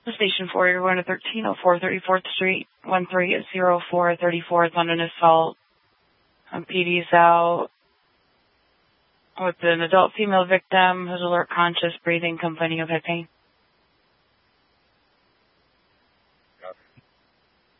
Station 4, you're going to 1304 34th Street, 130434. It's on an assault. PD's out with an adult female victim who's alert, conscious, breathing, complaining of head pain.